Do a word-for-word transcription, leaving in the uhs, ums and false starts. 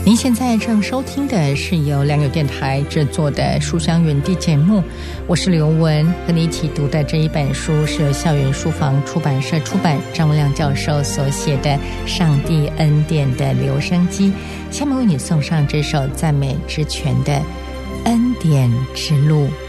您现在正收听的是由良友电台制作的书香园地节目，我是刘文，和你一起读的这一本书是由校园书房出版社出版，张文亮教授所写的《上帝恩典的留声机》。下面为你送上这首赞美之泉的《恩典之路》。